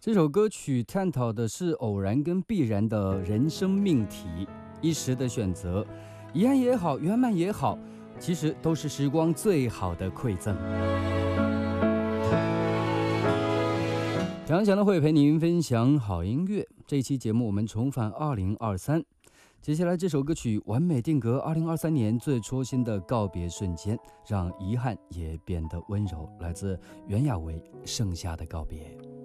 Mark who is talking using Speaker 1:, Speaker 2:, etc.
Speaker 1: 这首歌曲探讨的是偶然跟必然的人生命题，一时的选择，遗憾也好，圆满也好，其实都是时光最好的馈赠。张翔的会陪您分享好音乐。这一期节目我们重返2023，接下来这首歌曲完美定格2023年最戳心的告别瞬间，让遗憾也变得温柔，来自袁娅维《盛夏的告别》。